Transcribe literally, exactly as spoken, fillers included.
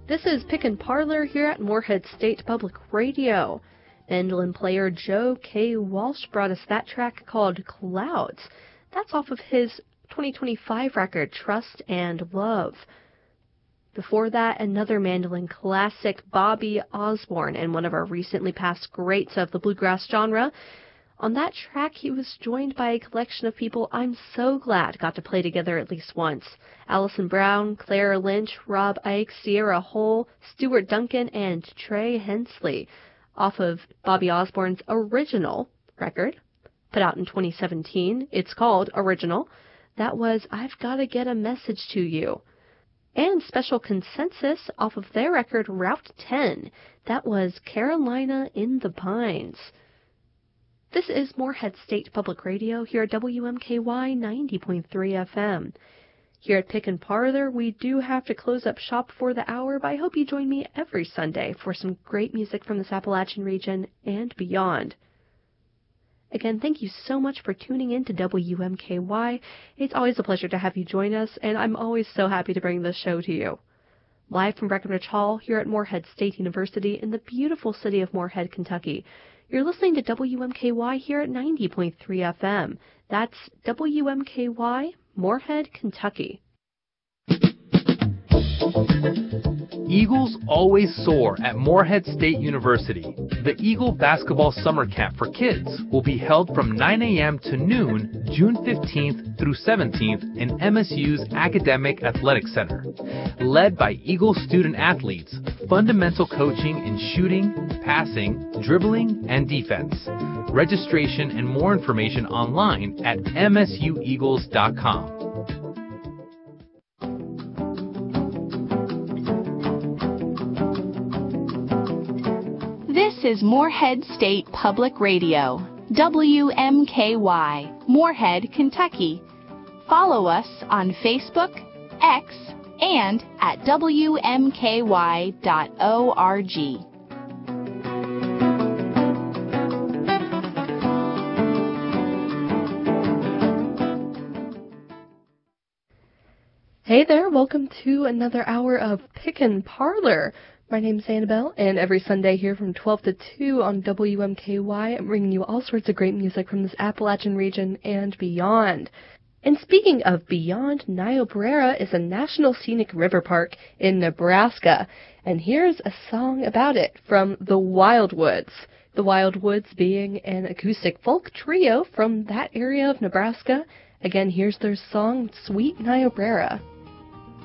This is Pick and Parlor here at Moorhead State Public Radio. Mandolin player Joe K. Walsh brought us that track called Clouds. That's off of his twenty twenty-five record, Trust and Love. Before that, another mandolin classic, Bobby Osborne, and one of our recently passed greats of the bluegrass genre. On that track, he was joined by a collection of people I'm so glad got to play together at least once. Allison Brown, Clara Lynch, Rob Ike, Sierra Hull, Stuart Duncan, and Trey Hensley, off of Bobby Osborne's original record, put out in twenty seventeen. It's called Original. That was I've Gotta Get a Message to You. And Special Consensus off of their record Route ten. That was Carolina in the Pines. This is Moorhead State Public Radio here at W M K Y ninety point three F M. Here at Pick and Parlor, we do have to close up shop for the hour, but I hope you join me every Sunday for some great music from this Appalachian region and beyond. Again, thank you so much for tuning in to W M K Y. It's always a pleasure to have you join us, and I'm always so happy to bring this show to you. Live from Breckenridge Hall here at Moorhead State University in the beautiful city of Moorhead, Kentucky. You're listening to W M K Y here at ninety point three F M. That's W M K Y, Moorhead, Kentucky. Eagles always soar at Moorhead State University. The Eagle Basketball Summer Camp for Kids will be held from nine a.m. to noon, June fifteenth through seventeenth in M S U's Academic Athletic Center. Led by Eagle student athletes, fundamental coaching in shooting, passing, dribbling, and defense. Registration and more information online at m s u eagles dot com. This is Moorhead State Public Radio, W M K Y, Moorhead, Kentucky. Follow us on Facebook, X, and at w m k y dot org. Hey there, welcome to another hour of Pick and Parlor. My name's Annabelle, and every Sunday here from twelve to two on W M K Y, I'm bringing you all sorts of great music from this Appalachian region and beyond. And speaking of beyond, Niobrara is a National Scenic River Park in Nebraska, and here's a song about it from the Wildwoods. The Wildwoods being an acoustic folk trio from that area of Nebraska. Again, here's their song, Sweet Niobrara.